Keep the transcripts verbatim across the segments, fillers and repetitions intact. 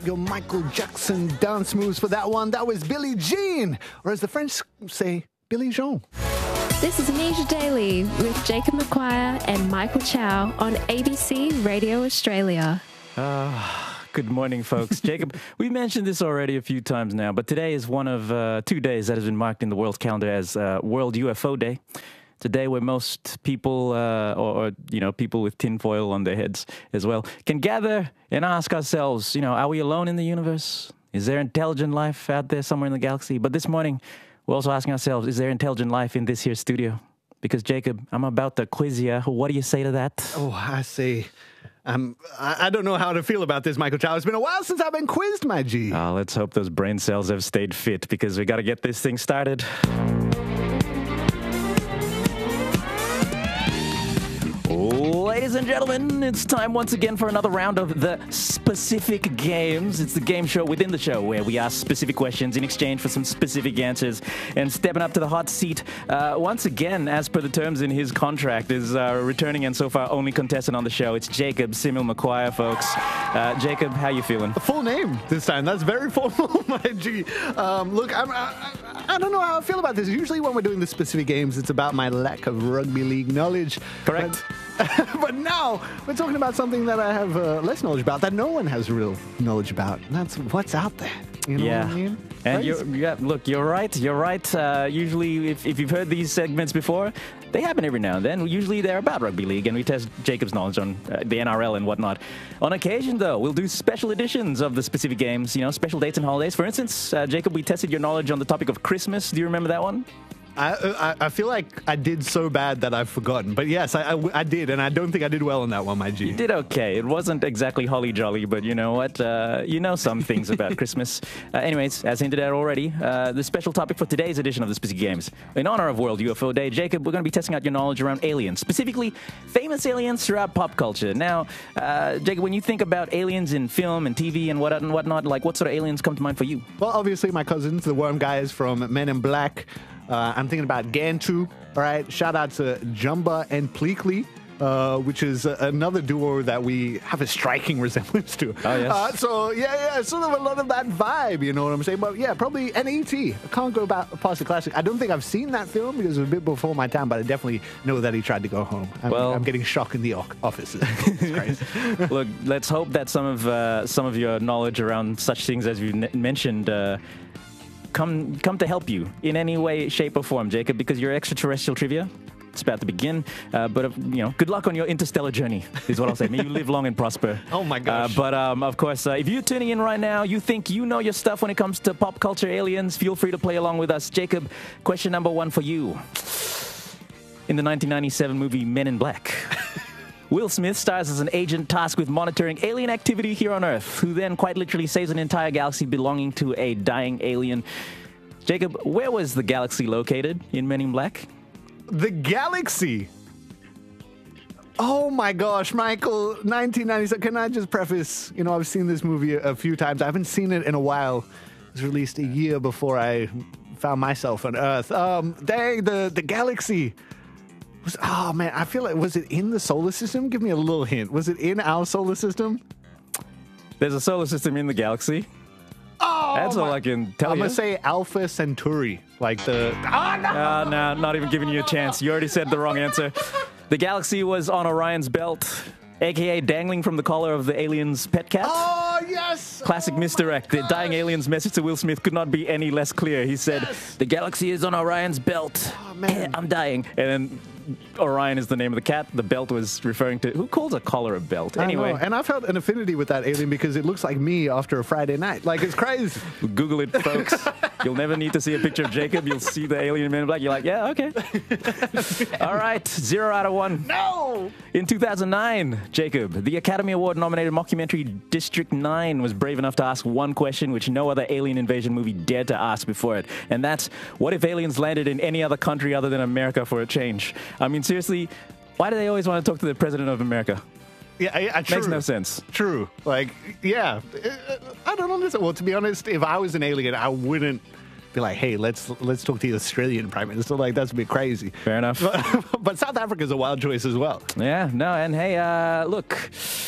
Your Michael Jackson dance moves for that one. That was Billie Jean, or as the French say, Billie Jean. This is Nisha Daly with Jacob McQuire and Michael Chow on A B C Radio Australia. Uh, good morning, folks. Jacob, we mentioned this already a few times now, but today is one of uh, two days that has been marked in the world calendar as uh, World U F O Day. It's a day where most people, uh, or, or, you know, people with tinfoil on their heads as well, can gather and ask ourselves, you know, are we alone in the universe? Is there intelligent life out there somewhere in the galaxy? But this morning, we're also asking ourselves, is there intelligent life in this here studio? Because, Jacob, I'm about to quiz you. What do you say to that? Oh, I say, um, I, I don't know how to feel about this, Michael Chow. It's been a while since I've been quizzed, my G. Uh, let's hope those brain cells have stayed fit, because we got to get this thing started. Ladies and gentlemen, it's time once again for another round of the Specific Games. It's the game show within the show where we ask specific questions in exchange for some specific answers. And stepping up to the hot seat, uh, once again, as per the terms in his contract, is uh, returning and so far only contestant on the show. It's Jacob Simil McQuire, folks. Uh, Jacob, how you feeling? A full name this time. That's very formal, my G. Um, look, I'm, I, I don't know how I feel about this. Usually when we're doing the Specific Games, it's about my lack of rugby league knowledge. Correct. But, but now we're talking about something that I have uh, less knowledge about, that no one has real knowledge about. And that's what's out there. You know yeah. what I mean? And you're, yeah, look, you're right. You're right. Uh, usually, if, if you've heard these segments before, they happen every now and then. Usually, they're about rugby league, and we test Jacob's knowledge on uh, the N R L and whatnot. On occasion, though, we'll do special editions of the Specific Games, you know, special dates and holidays. For instance, uh, Jacob, we tested your knowledge on the topic of Christmas. Do you remember that one? I, I I feel like I did so bad that I've forgotten. But yes, I, I, I did, and I don't think I did well on that one, my G. You did okay. It wasn't exactly holly jolly, but you know what? Uh, you know some things about Christmas. Uh, anyways, as hinted at already, uh, the special topic for today's edition of the Specific Games, in honor of World U F O Day, Jacob, we're going to be testing out your knowledge around aliens, specifically famous aliens throughout pop culture. Now, uh, Jacob, when you think about aliens in film and T V and what and whatnot, like what sort of aliens come to mind for you? Well, obviously my cousins, the worm guys from Men in Black. Uh, I'm thinking about Gantu, all right? Shout out to Jumba and Pleakley, uh, which is uh, another duo that we have a striking resemblance to. Oh, yes. Uh, so, yeah, yeah, sort of a lot of that vibe, you know what I'm saying? But, yeah, probably an E T. I can't go back past the classic. I don't think I've seen that film because it was a bit before my time, but I definitely know that he tried to go home. I'm, well, I'm getting shocked in the o- office. Look, let's hope that some of, uh, some of your knowledge around such things as you n- mentioned uh, come come to help you in any way, shape, or form, Jacob, because your extraterrestrial trivia, it's about to begin. Uh, but, uh, you know, good luck on your interstellar journey, is what I'll say. May you live long and prosper. Oh, my gosh. Uh, but, um, of course, uh, if you're tuning in right now, you think you know your stuff when it comes to pop culture aliens, feel free to play along with us. Jacob, question number one for you. In the nineteen ninety-seven movie Men in Black, Will Smith stars as an agent tasked with monitoring alien activity here on Earth, who then quite literally saves an entire galaxy belonging to a dying alien. Jacob, where was the galaxy located in Men in Black? The galaxy? Oh my gosh, Michael, nineteen ninety-seven. Can I just preface, you know, I've seen this movie a, a few times. I haven't seen it in a while. It was released a year before I found myself on Earth. Um, dang, the, the galaxy. Was, oh, man, I feel like, was it in the solar system? Give me a little hint. Was it in our solar system? There's a solar system in the galaxy. Oh, That's my, all I can tell I'm you. going to say Alpha Centauri. Like the... Oh, no! Uh, no, not even giving you a chance. You already said the wrong answer. The galaxy was on Orion's belt, a k a dangling from the collar of the alien's pet cat. Oh, yes! Classic oh misdirect. The dying alien's message to Will Smith could not be any less clear. He said, yes. The galaxy is on Orion's belt. Oh, man. I'm dying. And then Orion is the name of the cat. The belt was referring to... Who calls a collar a belt? Anyway. I know. And I felt an affinity with that alien because it looks like me after a Friday night. Like, it's crazy. Google it, folks. You'll never need to see a picture of Jacob. You'll see the alien in Men in Black. You're like, yeah, okay. All right. Zero out of one. No! In two thousand nine, Jacob, the Academy Award-nominated mockumentary District nine was brave enough to ask one question which no other alien invasion movie dared to ask before it. And that's, what if aliens landed in any other country other than America for a change? I mean, seriously, why do they always want to talk to the President of America? Yeah, I, I, true. Makes no sense. True. Like, yeah. I don't understand. Well, to be honest, if I was an alien, I wouldn't be like, hey, let's let's talk to the Australian Prime Minister. Like, that's a bit crazy. Fair enough. But, but South Africa's a wild choice as well. Yeah, no, and hey, uh, look,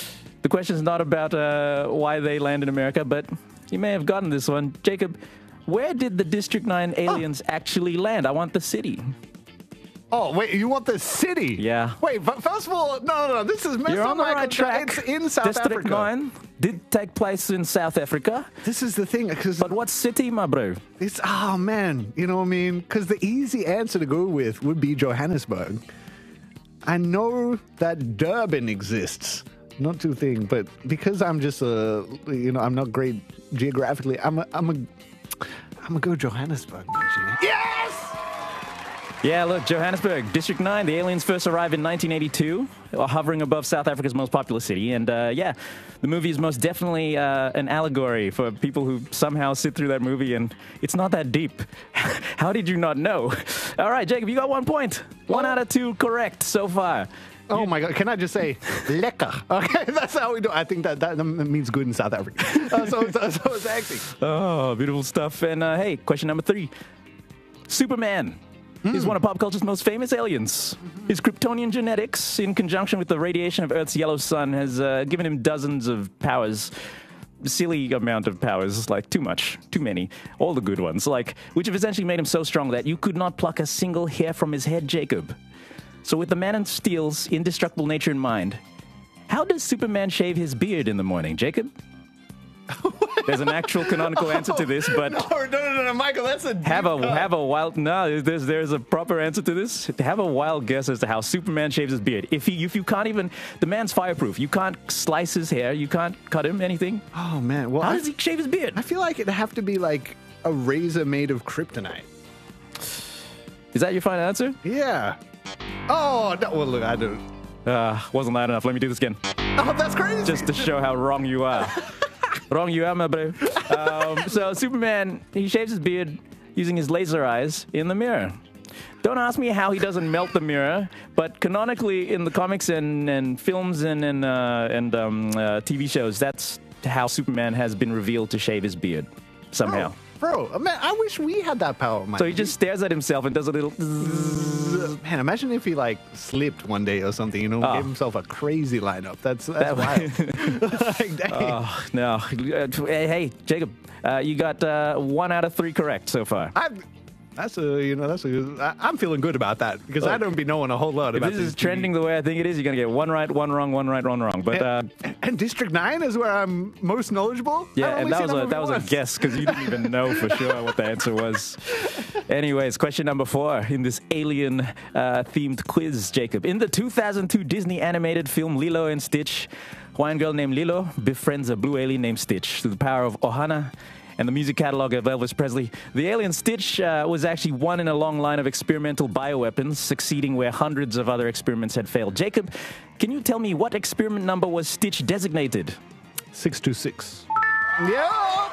The question is not about uh, why they land in America, but you may have gotten this one. Jacob, where did the District nine aliens oh. actually land? I want the city. Oh, wait, you want the city? Yeah. Wait, but first of all, no, no, no, this is messed You're up, on the Michael. right track. It's in South District Africa. nine did take place in South Africa. This is the thing, because... But what city, my bro? It's, oh, man, you know what I mean? Because the easy answer to go with would be Johannesburg. I know that Durban exists. Not too thing, but because I'm just a, you know, I'm not great geographically, I'm a, I'm a, I'm gonna go Johannesburg, man. Yes! Yeah, look, Johannesburg, District nine, the aliens first arrived in nineteen eighty-two, hovering above South Africa's most populous city. And uh, yeah, the movie is most definitely uh, an allegory for people who somehow sit through that movie and it's not that deep. How did you not know? All right, Jacob, you got one point. One oh. out of two correct so far. Oh you, my God! Can I just say lekker? Okay, that's how we do. I think that that means good in South Africa. Uh, so, so, so it's acting. Oh, beautiful stuff. And uh, hey, question number three: Superman. Mm. He's one of pop culture's most famous aliens. Mm-hmm. His Kryptonian genetics, in conjunction with the radiation of Earth's yellow sun, has uh, given him dozens of powers. Silly amount of powers, like too much, too many, all the good ones, like which have essentially made him so strong that you could not pluck a single hair from his head, Jacob. So with the Man of Steel's indestructible nature in mind, how does Superman shave his beard in the morning, Jacob? There's an actual canonical answer to this, but no, no, no, no, Michael, that's a have a cut. have a wild no. There's there's a proper answer to this. Have a wild guess as to how Superman shaves his beard. If he if you can't even the man's fireproof. You can't slice his hair. You can't cut him anything. Oh man, well, how I, does he shave his beard? I feel like it'd have to be like a razor made of kryptonite. Is that your final answer? Yeah. Oh no, well look, I don't. Uh, wasn't loud enough. Let me do this again. Oh, that's crazy. Just to show how wrong you are. Wrong you are, my bro. Um, so Superman, he shaves his beard using his laser eyes in the mirror. Don't ask me how he doesn't melt the mirror, but canonically in the comics and, and films and and, uh, and um, uh, T V shows, that's how Superman has been revealed to shave his beard somehow. Oh. Bro, man, I wish we had that power, Mike. So he just stares at himself and does a little... Man, imagine if he, like, slipped one day or something, you know, oh. gave himself a crazy lineup. That's, that's that wild. Like, dang. Oh, no. Hey, hey Jacob, uh, you got uh, one out of three correct so far. I've, that's a, you know, that's a... I, I'm feeling good about that because Look, I don't be knowing a whole lot if about this. this is trending the way I think it is, you're going to get one right, one wrong, one right, one wrong. But and, uh, and District nine is where I'm most knowledgeable? Yeah, and that was, a, that was a guess because you didn't even know for sure what the answer was. Anyways, question number four in this alien-themed uh, quiz, Jacob. In the two thousand two Disney animated film Lilo and Stitch, a Hawaiian girl named Lilo befriends a blue alien named Stitch through the power of Ohana and the music catalog of Elvis Presley. The alien Stitch uh, was actually one in a long line of experimental bioweapons, succeeding where hundreds of other experiments had failed. Jacob, can you tell me what experiment number was Stitch designated? six two six. Yeah!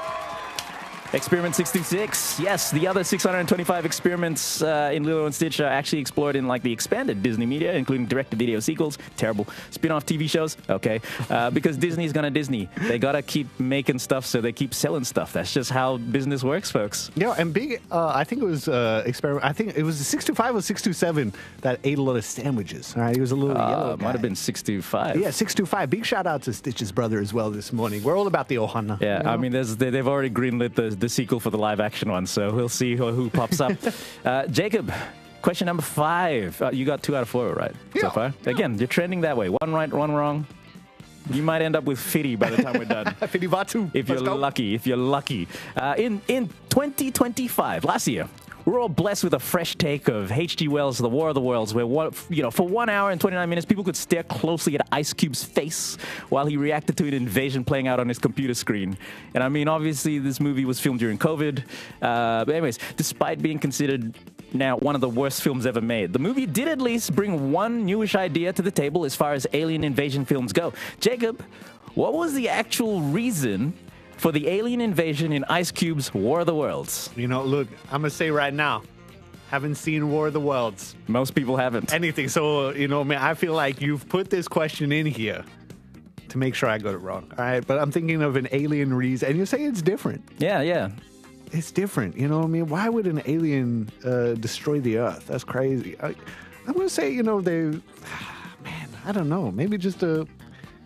Experiment sixty-six. Yes, the other six hundred twenty-five experiments uh, in Lilo and Stitch are actually explored in like the expanded Disney media, including direct-to-video sequels, terrible spin-off T V shows. Okay, uh, because Disney's gonna Disney. They gotta keep making stuff, so they keep selling stuff. That's just how business works, folks. Yeah, and big. Uh, I think it was uh, experiment. I think it was six two five or six two seven that ate a lot of sandwiches. All right, he was a little uh, yellow guy. Might have been six two five. Yeah, six two five. Big shout out to Stitch's brother as well this morning. We're all about the Ohana. Yeah, you know? I mean, there's, they, they've already greenlit the. the sequel for the live action one, so we'll see who, who pops up. uh, Jacob, question number five. Uh, you got two out of four right yeah, so far. Yeah. Again, you're trending that way. One right, one wrong. You might end up with Fidi by the time we're done. Fidi Vatu. If you're lucky. If you're lucky. Uh, in in twenty twenty-five, last year, we were all blessed with a fresh take of H G Wells' The War of the Worlds, where one, you know, for one hour and twenty-nine minutes, people could stare closely at Ice Cube's face while he reacted to an invasion playing out on his computer screen. And I mean, obviously, this movie was filmed during COVID. Uh, but anyways, despite being considered now one of the worst films ever made, the movie did at least bring one newish idea to the table as far as alien invasion films go. Jacob, what was the actual reason for the alien invasion in Ice Cube's War of the Worlds? You know, look, I'm going to say right now, haven't seen War of the Worlds. Most people haven't. Anything. So, you know, man, I feel like you've put this question in here to make sure I got it wrong. All right. But I'm thinking of an alien reason. And you say it's different. Yeah, yeah. It's different. You know what I mean? Why would an alien uh, destroy the Earth? That's crazy. I, I'm going to say, you know, they, man, I don't know. Maybe just a,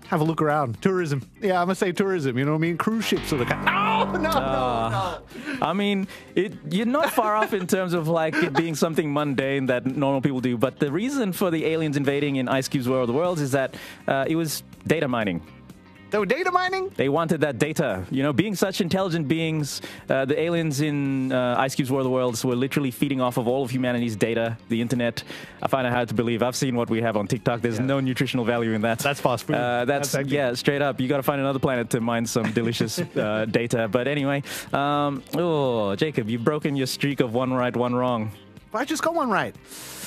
have a look around. Tourism. Yeah, I'm gonna say tourism. You know what I mean? Cruise ships are the kind. No, no, Uh, no, no. I mean, it, you're not far off in terms of like it being something mundane that normal people do. But the reason for the aliens invading in Ice Cube's War of the Worlds is that uh, it was data mining. They were data mining? They wanted that data. You know, being such intelligent beings, uh, the aliens in uh, Ice Cube's War of the Worlds were literally feeding off of all of humanity's data, the internet. I find it hard to believe. I've seen what we have on TikTok. There's Yeah. no nutritional value in that. That's fast food. Uh, that's, That's yeah, straight up. You got to find another planet to mine some delicious uh, data. But anyway, um, oh, Jacob, you've broken your streak of one right, one wrong. I just got one right.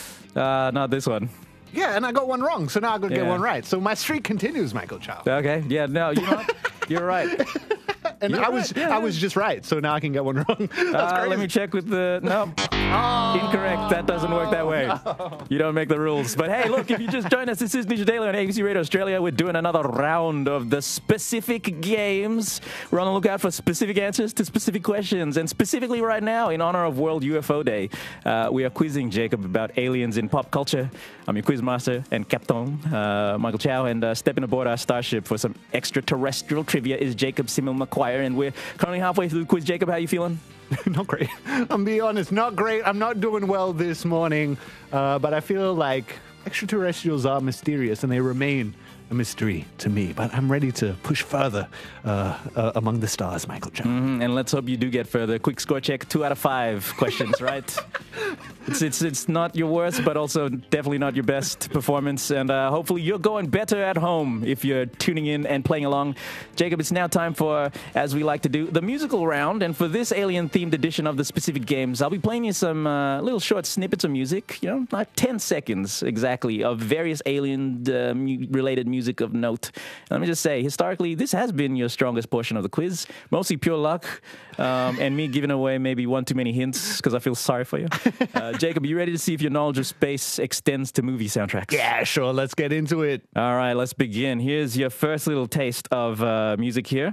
Uh, not this one. Yeah, and I got one wrong, so now I got to get Yeah. one right. So my streak continues, Michael Chow. Okay. Yeah. No. You know what? You're right. And You're I was right, yeah, I yeah. was just right, so now I can get one wrong. That's Uh, crazy. let me check with the no. Oh, Incorrect. That doesn't work that way. You don't make the rules. But hey, look, if you just joined us, this is Ninja Daily on A B C Radio Australia. We're doing another round of the specific games. We're on the lookout for specific answers to specific questions. And specifically right now, in honor of World U F O Day, uh, we are quizzing Jacob about aliens in pop culture. I'm your quiz master and captain, uh, Michael Chow. And uh, stepping aboard our starship for some extraterrestrial trivia is Jacob Simmel McQuire. And we're currently halfway through the quiz. Jacob, how you feeling? not great. I'm being honest, not great. I'm not doing well this morning, uh, but I feel like extraterrestrials are mysterious and they remain a mystery to me. But I'm ready to push further uh, uh, among the stars, Michael Chow. Mm, and let's hope you do get further. Quick score check, two out of five questions, right? It's it's it's not your worst, but also definitely not your best performance. And uh, hopefully you're going better at home if you're tuning in and playing along. Jacob, it's now time for, as we like to do, the musical round. And for this alien-themed edition of the specific games, I'll be playing you some uh, little short snippets of music, you know, like ten seconds exactly, of various alien-related uh, music of note. Let me just say, historically, this has been your strongest portion of the quiz. Mostly pure luck, um, and me giving away maybe one too many hints because I feel sorry for you. Uh, Jacob, are you ready to see if your knowledge of space extends to movie soundtracks? Yeah, sure. Let's get into it. All right, let's begin. Here's your first little taste of uh, music here.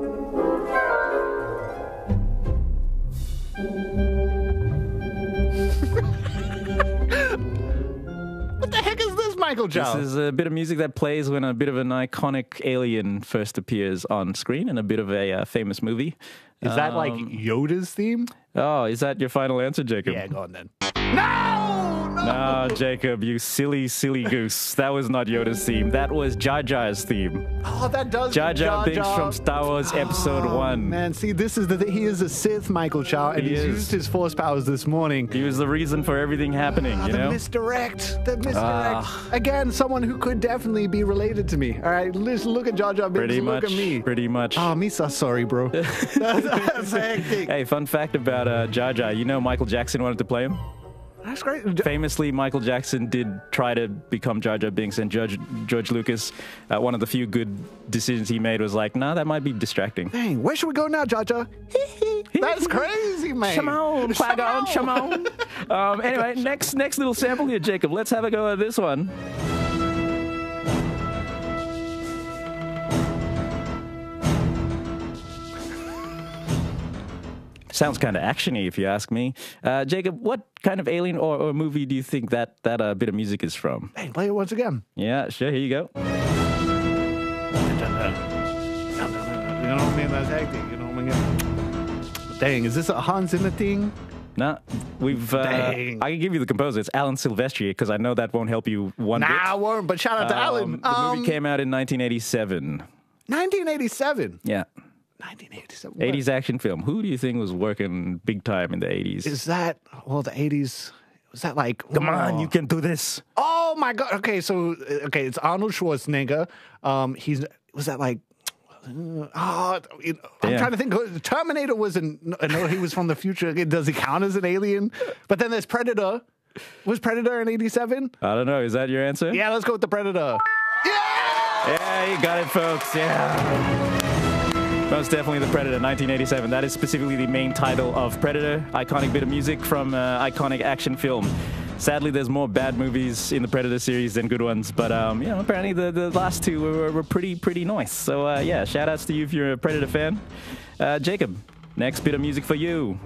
What the heck is this, Michael Chow? This is a bit of music that plays when a bit of an iconic alien first appears on screen in a bit of a uh, famous movie. Is that like Um, Yoda's theme? Oh, is that your final answer, Jacob? Yeah, go on then. No! No! No, Jacob, you silly, silly goose. That was not Yoda's theme. That was Jar Jar's theme. Oh, that does Jar Jar Jar Binks Jar. from Star Wars Episode Oh, one. Man, see, this is the th- he is a Sith, Michael Chow, and He he's is. used his Force powers this morning. He was the reason for everything happening, Ah, you the know? misdirect, the misdirect. Ah. Again, someone who could definitely be related to me. All right, let's look at Jar Jar Binks. Pretty look much. at me. Pretty much. Oh, me so sorry, bro. that's, that's hectic. Hey, fun fact about uh, Jar Jar. You know Michael Jackson wanted to play him? That's great. Famously, Michael Jackson did try to become Jar Jar Binks, and George, George Lucas, uh, one of the few good decisions he made was like, nah, that might be distracting. Dang, where should we go now, Jar Jar? That's crazy, man. Shimon, Qui-Gon, Shimon. Shimon. Um, anyway, next next little sample here, Jacob. Let's have a go at this one. Sounds kind of actiony, if you ask me. Uh, Jacob, what kind of alien or, or movie do you think that that uh, bit of music is from? Hey, play it once again. Yeah, sure. Here you go. You know what I mean? That's hectic. You know what I mean? Dang, is this a Hans Zimmer thing? Nah, we've. Uh, Dang. I can give you the composer. It's Alan Silvestri, because I know that won't help you one Nah, bit. I won't, but shout out to Um, Alan. the Um, movie came out in nineteen eighty-seven. nineteen eighty-seven. Yeah, nineteen eighty-seven. eighties action film. Who do you think was working big time in the eighties? Is that, well, the eighties, was that like... Come on, oh. you can do this. Oh, my God. Okay, so, uh, okay, it's Arnold Schwarzenegger. Um, he's, was that like... Uh, oh, you know, I'm Yeah. trying to think. Terminator was an... I know he was from the future. Does he count as an alien? But then there's Predator. Was Predator in eighty-seven? I don't know. Is that your answer? Yeah, let's go with the Predator. Yeah! Yeah, you got it, folks. Yeah. Most definitely The Predator, nineteen eighty-seven. That is specifically the main title of Predator. Iconic bit of music from uh, iconic action film. Sadly, there's more bad movies in the Predator series than good ones, but um, you know, apparently the, the last two were, were pretty pretty nice. So uh, yeah, shout outs to you if you're a Predator fan. Uh, Jacob, next bit of music for you.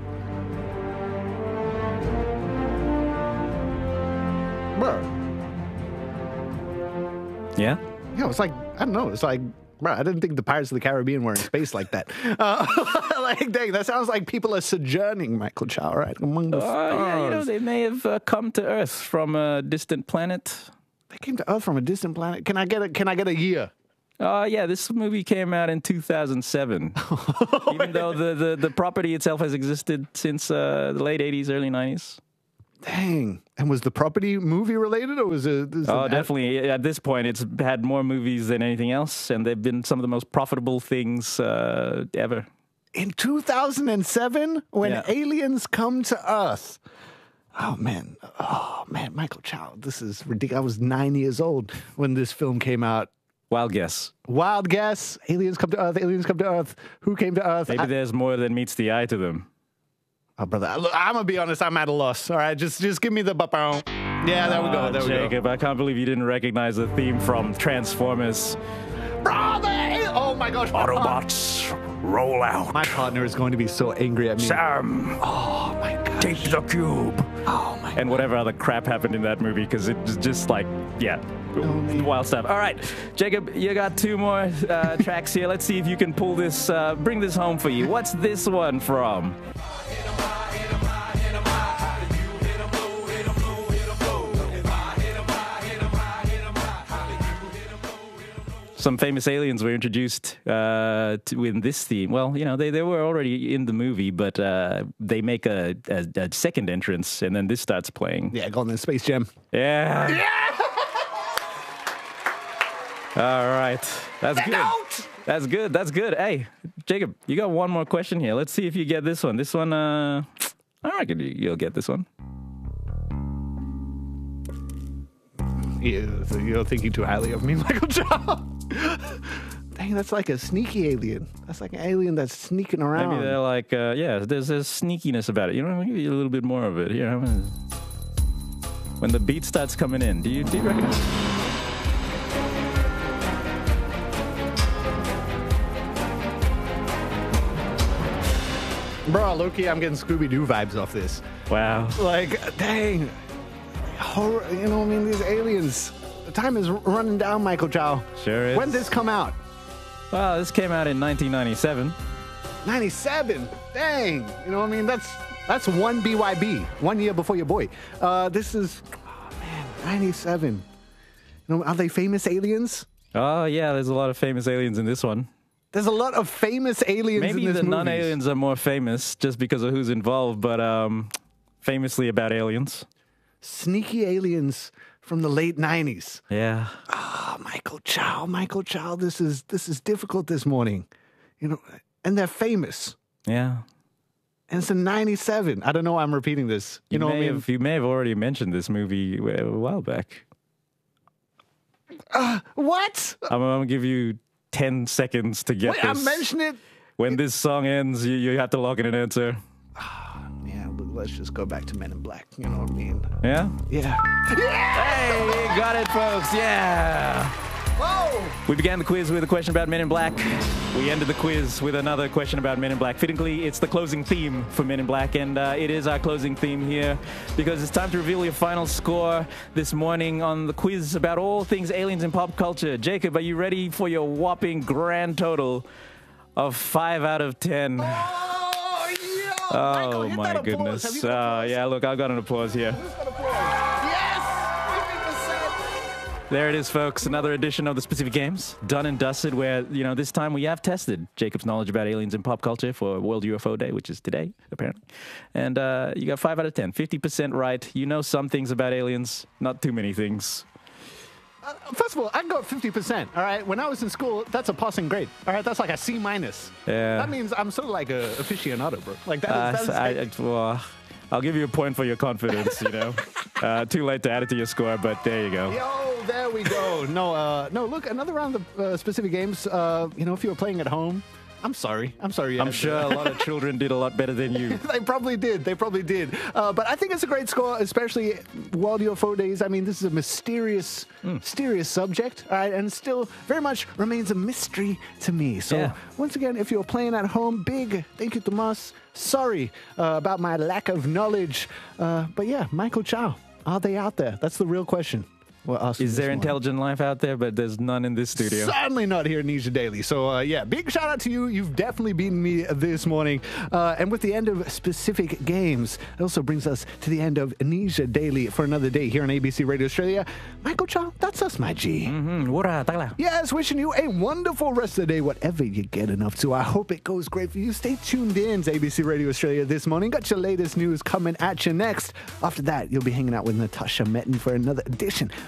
Bro. Yeah? Yeah, it's like I don't know. It's like, bro, I didn't think the Pirates of the Caribbean were in space like that. Uh, like, dang, that sounds like people are sojourning, Michael Chow, right? Among the Uh, stars. yeah, you know, they may have uh, come to Earth from a distant planet. They came to Earth from a distant planet. Can I get a Can I get a year? Uh, yeah, this movie came out in two thousand seven. Even though the, the, the property itself has existed since uh, the late eighties, early nineties. Dang. And was the property movie related, or was it? Was Oh, it definitely. At this point, it's had more movies than anything else, and they've been some of the most profitable things uh, ever. In two thousand seven, when Yeah. aliens come to Earth. Oh, man. Oh, man. Michael Chow, this is ridiculous. I was nine years old when this film came out. Wild guess. Wild guess. Aliens come to Earth. Aliens come to Earth. Who came to Earth? Maybe I- there's more than meets the eye to them. oh, brother. Look, I'm going to be honest. I'm at a loss. All right. Just just give me the... ba-bow. Yeah, there we go. Ah, There we go. Jacob, I can't believe you didn't recognize the theme from Transformers. Brother! Oh, my gosh. My, part- Autobots, roll out. my partner is going to be so angry at me. Sam, Oh, my gosh. take the cube. Oh, my And whatever other crap happened in that movie, because it was just like, yeah, wild stuff. All right, Jacob, you got two more uh, tracks here. Let's see if you can pull this, uh, bring this home for you. What's this one from? Some famous aliens were introduced uh, to, in this theme. Well, you know, they, they were already in the movie, but uh, they make a, a, a second entrance, and then this starts playing. Yeah, Golden Space Jam. Yeah. All right. That's good. Out! That's good. That's good. Hey, Jacob, you got one more question here. Let's see if you get this one. This one, uh, I reckon you- you'll get this one. Yeah, so you're thinking too highly of me, Michael Chow. Dang, that's like a sneaky alien. That's like an alien that's sneaking around. Maybe they're like, uh, yeah, there's a sneakiness about it. You know, I'll give you a little bit more of it. Here, I'm gonna- when the beat starts coming in, do you, do you recognize? Bro, Loki, I'm getting Scooby-Doo vibes off this. Wow. Like, dang. Horror, you know, I mean, these aliens. The time is running down, Michael Chow. Sure is. When did this come out? Well, this came out in nineteen ninety-seven. ninety-seven. Dang. You know what I mean? That's that's one B Y B, one year before your boy. Uh, this is, oh, man, ninety-seven. You know, are they famous aliens? Oh, yeah, there's a lot of famous aliens in this one. There's a lot of famous aliens Maybe in this the movie. non-aliens are more famous just because of who's involved, but um, famously about aliens. Sneaky aliens from the late nineties. Yeah. Oh, Michael Chow, Michael Chow, this is this is difficult this morning. You know, and they're famous. Yeah. And it's in ninety-seven. I don't know why I'm repeating this. You, You, know what I may mean? have, you may have already mentioned this movie a while back. What? I'm, I'm going to give you ten seconds to get Wait, this. I mentioned it. When this song ends, you, you have to lock in an answer. Yeah, but let's just go back to Men in Black. You know what I mean? Yeah? Yeah. Hey, you got it, folks. Yeah. Whoa! We began the quiz with a question about Men in Black. We ended the quiz with another question about Men in Black. Fittingly, it's the closing theme for Men in Black, and uh, it is our closing theme here because it's time to reveal your final score this morning on the quiz about all things aliens in pop culture. Jacob, are you ready for your whopping grand total of five out of ten? Oh, yo! Oh, Michael, hit my that applause. Have you goodness. got Uh, applause? yeah, look, I've got an applause here. Who's got applause? Yes! fifty percent! There it is, folks. Another edition of the Specific Games, done and dusted, where, you know, this time we have tested Jacob's knowledge about aliens in pop culture for World U F O Day, which is today, apparently. And uh, you got five out of ten, fifty percent right. You know some things about aliens, not too many things. Uh, first of all, I got fifty percent, all right? When I was in school, that's a passing grade, all right? That's like a C minus. Yeah. That means I'm sort of like a aficionado, bro. Like, that Uh, is, so that is I, I, well, I'll give you a point for your confidence, you know. uh, too late to add it to your score, but there you go. Yo, there we go. No, uh, no. Look, another round of uh, specific games. Uh, you know, if you were playing at home, I'm sorry. I'm sorry. you I'm had to- sure a lot of children did a lot better than you. They probably did. They probably did. Uh, but I think it's a great score, especially World U F O Days. I mean, this is a mysterious, Hmm. mysterious subject, all right, and still very much remains a mystery to me. So Yeah. once again, if you're playing at home, big thank you to Mas. Sorry uh, about my lack of knowledge. Uh, but yeah, Michael Chow, are they out there? That's the real question. Well, awesome Is this there morning. intelligent life out there? But there's none in this studio. Certainly not here at Nisha Daily. So, uh, yeah, big shout out to you. You've definitely beaten me this morning. Uh, and with the end of specific games, it also brings us to the end of Nisha Daily for another day here on A B C Radio Australia. Michael Chow, that's us, my G. Mm-hmm. Wura, takla. Yes, wishing you a wonderful rest of the day, whatever you get enough to. I hope it goes great for you. Stay tuned in to A B C Radio Australia this morning. Got your latest news coming at you next. After that, you'll be hanging out with Natasha Metten for another edition